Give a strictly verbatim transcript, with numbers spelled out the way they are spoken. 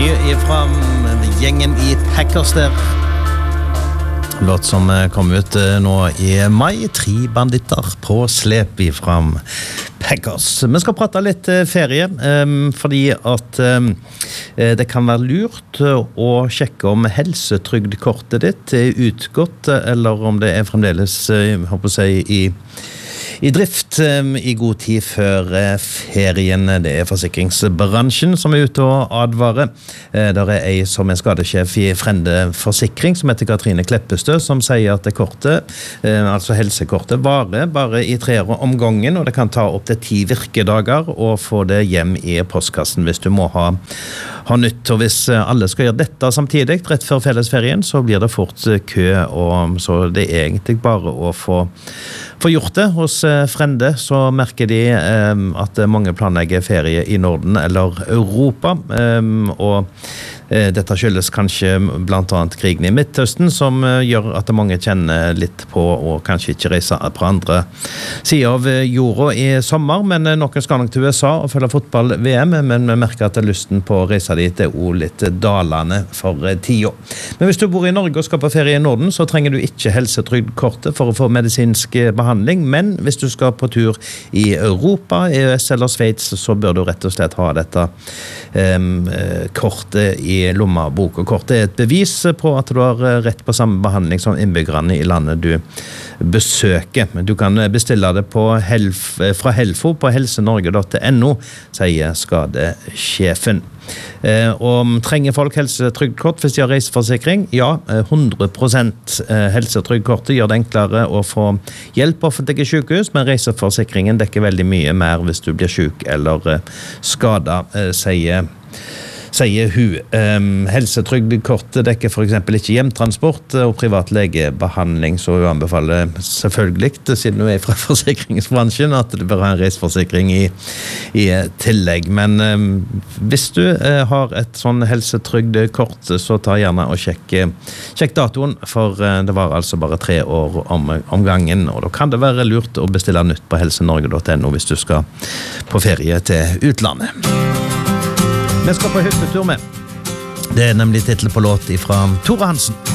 Ny fra gjengen i Packers der. Låt som kom ut nå i mai. Tre banditter på slep fra Packers. Vi skal prate litt ferie, fordi at det kan være lurt å sjekke om helsetrygdkortet ditt er utgått, eller om det er fremdeles, jeg håper å si, i I drift um, i god tid før uh, ferien. Det er forsikringsbransjen som er ute og advarer. Uh, der er ei som er skadesjef i Frende Forsikring, som heter Katrine Kleppestø, som sier at det kortet, uh, altså helsekortet, varer bare i tre år om gangen, og det kan ta opp til ti virkedager å få det hjem i postkassen hvis du må ha, ha nytt. Og hvis uh, alle skal gjøre dette samtidig, rett før fellesferien, så blir det fort uh, kø, og så det er egentlig bare å få For gjort det hos Frende, så merker de eh, at mange planlegger ferie i Norden eller Europa, eh, og eh, dette skyldes kanskje blant annet krigen i Midtøsten, som eh, gjør at mange kjenner litt på og kanskje ikke reiser på andre siden av jorda i sommer, men eh, noen skal nok til U S A og følge fotball-V M, men vi merker at lysten på å reise dit er også litt dalende for eh, tida. Men hvis du bor i Norge og skal på ferie i Norden, så trenger du ikke helsetrygdkortet for å få medisinsk behandling. Men hvis du skal på tur i Europa, E U S eller Sveits, så bør du rett og slett ha dette um, kortet i lommebok. Og kortet er et bevis på at du har rett på samme behandling som innbyggerne i landet du besøker. Du kan bestille det på Helf, fra Helfo på helsenorge punktum no, sier skadesjefen. Eh, og trenger folk helsetrygdkort hvis de har reiseforsikring? Ja, hundre prosent helsetrygdkortet gjør det enklere å få hjelp på offentlige sykehus, men reiseforsikringen dekker veldig mye mer hvis du blir syk eller skadet, eh, sier sier hun. Um, helsetrygdkortet dekker for eksempel ikke hjemtransport og privat legebehandling, så hun anbefaler selvfølgelig, siden hun er fra forsikringsbransjen, at du bør ha en reiseforsikring i, i tillegg. Men um, hvis du uh, har et sånn helsetrygdkort, så ta gjerne og sjekk, sjekk datoen, for uh, det var altså bare tre år om, om gangen, og da kan det være lurt å bestille nytt på helsenorge punktum no hvis du skal på ferie til utlandet. Vi skal på hyttetur med. Det er nemlig titel på låt fra Tore Hansen.